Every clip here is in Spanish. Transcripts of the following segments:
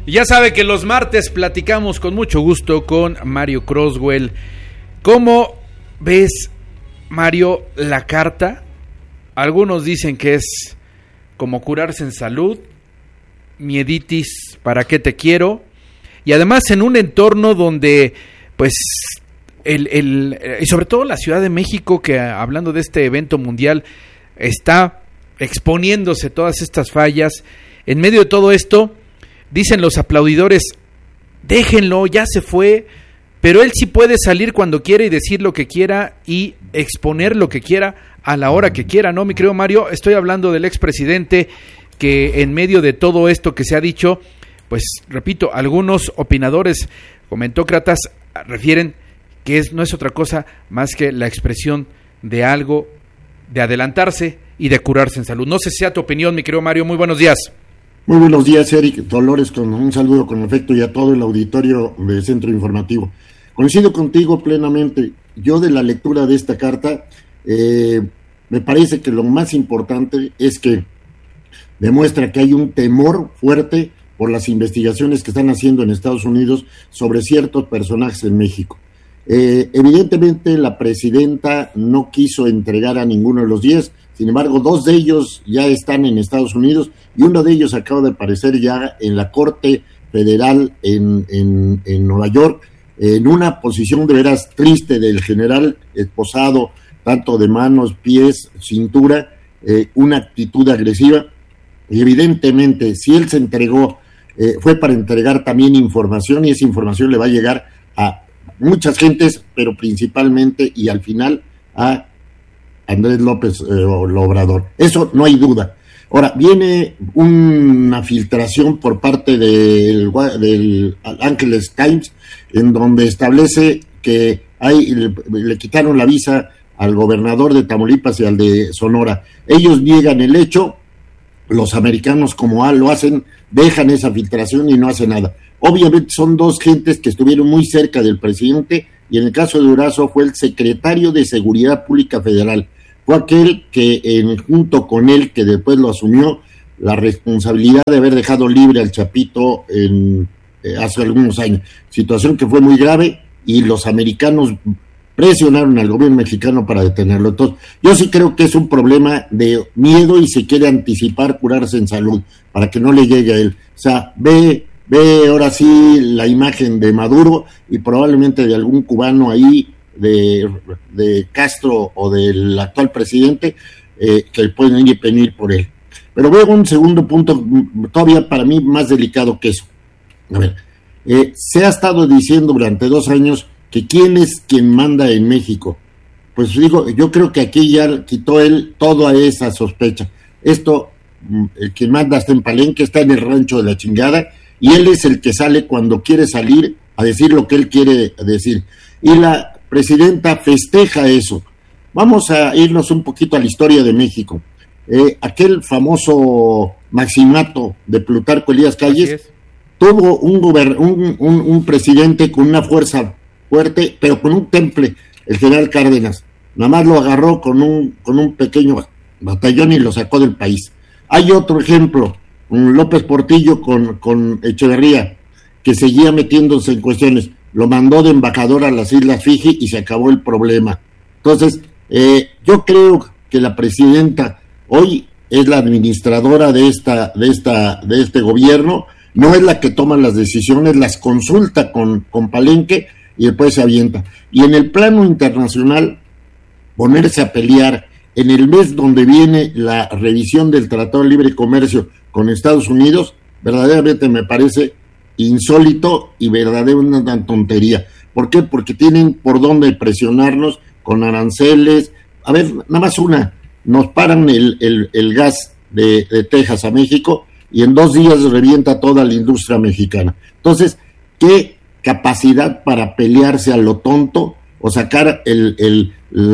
Y ya sabe que los martes platicamos con mucho gusto con Mario Croswell. ¿Cómo ves, Mario, la carta? Algunos dicen que es como curarse en salud, mieditis, ¿para qué te quiero? Y además en un entorno donde, pues, y sobre todo la Ciudad de México, que hablando de este evento mundial, está exponiéndose todas estas fallas. En medio de todo esto, dicen los aplaudidores, déjenlo, ya se fue, pero él sí puede salir cuando quiera y decir lo que quiera y exponer lo que quiera a la hora que quiera, ¿no, mi querido Mario? Estoy hablando del expresidente que en medio de todo esto que se ha dicho, pues repito, algunos opinadores, comentócratas refieren que no es otra cosa más que la expresión de algo, de adelantarse y de curarse en salud. No sé si sea tu opinión, mi querido Mario, muy buenos días. Muy buenos días, Eric Dolores, con un saludo con afecto y a todo el auditorio de Centro Informativo. Coincido contigo plenamente. Yo de la lectura de esta carta, me parece que lo más importante es que demuestra que hay un temor fuerte por las investigaciones que están haciendo en Estados Unidos sobre ciertos personajes en México. Evidentemente la presidenta no quiso entregar a ninguno de los 10, sin embargo 2 de ellos ya están en Estados Unidos y uno de ellos acaba de aparecer ya en la Corte Federal en Nueva York, en una posición de veras triste del general esposado, tanto de manos, pies, cintura, una actitud agresiva. Y evidentemente, si él se entregó, fue para entregar también información, y esa información le va a llegar a muchas gentes, pero principalmente y al final a Andrés López Obrador. Eso no hay duda. Ahora, viene una filtración por parte del Angeles Times, en donde establece que le quitaron la visa al gobernador de Tamaulipas y al de Sonora. Ellos niegan el hecho, los americanos como lo hacen, dejan esa filtración y no hacen nada. Obviamente son 2 gentes que estuvieron muy cerca del presidente, y en el caso de Durazo fue el secretario de Seguridad Pública Federal. Fue aquel que, junto con él, que después lo asumió, la responsabilidad de haber dejado libre al Chapito hace algunos años. Situación que fue muy grave y los americanos presionaron al gobierno mexicano para detenerlo. Entonces, yo sí creo que es un problema de miedo y se quiere anticipar curarse en salud para que no le llegue a él. O sea, ve ahora sí la imagen de Maduro y probablemente de algún cubano ahí, de Castro o del actual presidente, que pueden ir y venir por él. Pero veo un segundo punto todavía para mí más delicado que eso. A ver, se ha estado diciendo durante 2 años que quién es quien manda en México. Pues digo, yo creo que aquí ya quitó él toda esa sospecha. Esto, el que manda está en Palenque, está en el rancho de la chingada, y él es el que sale cuando quiere salir a decir lo que él quiere decir. Y la presidenta festeja eso. Vamos a irnos un poquito a la historia de México. Aquel famoso maximato de Plutarco Elías Calles tuvo un presidente con una fuerza fuerte, pero con un temple, el general Cárdenas. Nada más lo agarró con un pequeño batallón y lo sacó del país. Hay otro ejemplo, López Portillo con Echeverría, que seguía metiéndose en cuestiones. Lo mandó de embajador a las Islas Fiji y se acabó el problema. Entonces, yo creo que la presidenta hoy es la administradora de este gobierno, no es la que toma las decisiones, las consulta con Palenque y después se avienta. Y en el plano internacional, ponerse a pelear en el mes donde viene la revisión del Tratado de Libre Comercio con Estados Unidos, verdaderamente me parece insólito y verdaderamente una tontería. ¿Por qué? Porque tienen por dónde presionarnos con aranceles. A ver, nada más nos paran el gas de Texas a México y en 2 días revienta toda la industria mexicana. Entonces, ¿qué capacidad para pelearse a lo tonto o sacar el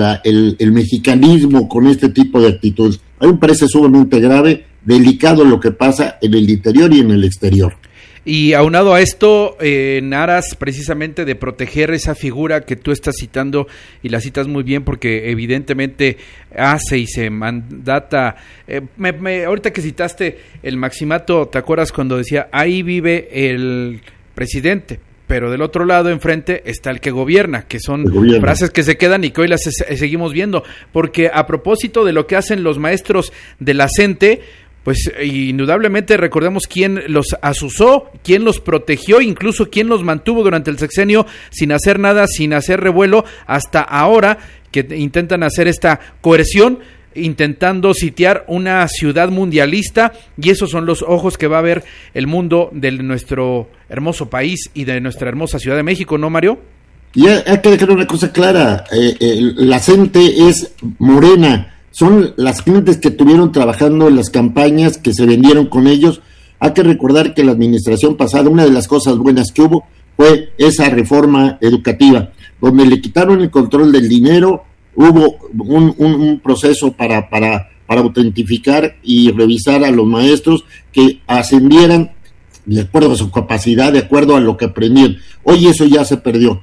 mexicanismo con este tipo de actitudes? A mí me parece sumamente grave, delicado lo que pasa en el interior y en el exterior. Y aunado a esto, en aras precisamente de proteger esa figura que tú estás citando, y la citas muy bien porque evidentemente hace y se mandata, ahorita que citaste el maximato, ¿te acuerdas cuando decía, ahí vive el presidente? Pero del otro lado, enfrente, está el que gobierna, que son frases que se quedan y que hoy las seguimos viendo. Porque a propósito de lo que hacen los maestros de la CENTE, pues indudablemente recordemos quién los asusó, quién los protegió, incluso quién los mantuvo durante el sexenio sin hacer nada, sin hacer revuelo, hasta ahora que intentan hacer esta coerción, intentando sitiar una ciudad mundialista, y esos son los ojos que va a ver el mundo de nuestro hermoso país y de nuestra hermosa Ciudad de México, ¿no, Mario? Y hay que dejar una cosa clara, la CENTE es morena, son las gentes que estuvieron trabajando en las campañas que se vendieron con ellos. Hay que recordar que la administración pasada, una de las cosas buenas que hubo fue esa reforma educativa, donde le quitaron el control del dinero, hubo un proceso para autentificar y revisar a los maestros que ascendieran de acuerdo a su capacidad, de acuerdo a lo que aprendían. Hoy eso ya se perdió.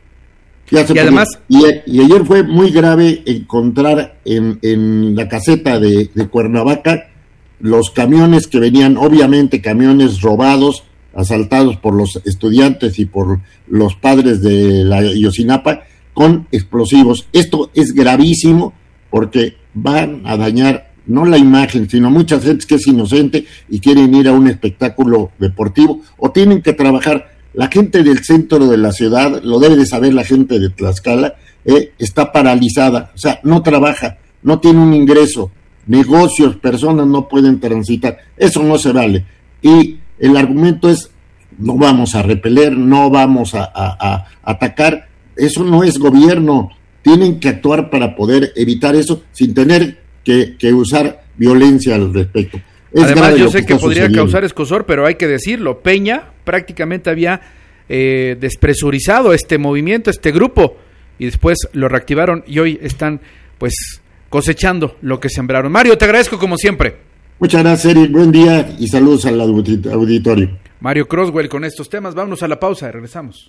Además, y ayer fue muy grave encontrar en la caseta de Cuernavaca los camiones que venían, obviamente camiones robados, asaltados por los estudiantes y por los padres de la Yosinapa, con explosivos. Esto es gravísimo porque van a dañar no la imagen, sino mucha gente que es inocente y quieren ir a un espectáculo deportivo o tienen que trabajar. La gente del centro de la ciudad, lo debe de saber la gente de Tlaxcala, está paralizada, o sea, no trabaja, no tiene un ingreso, negocios, personas no pueden transitar, eso no se vale. Y el argumento es, no vamos a repeler, no vamos a atacar, eso no es gobierno, tienen que actuar para poder evitar eso sin tener que usar violencia al respecto. Además, yo sé que podría causar escozor, pero hay que decirlo, Peña prácticamente había despresurizado este movimiento, este grupo, y después lo reactivaron y hoy están pues cosechando lo que sembraron. Mario, te agradezco como siempre. Muchas gracias, Eric, buen día y saludos al auditorio. Mario Croswell con estos temas, vámonos a la pausa y regresamos.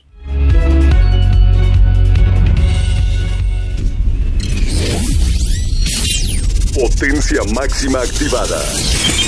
Potencia máxima activada.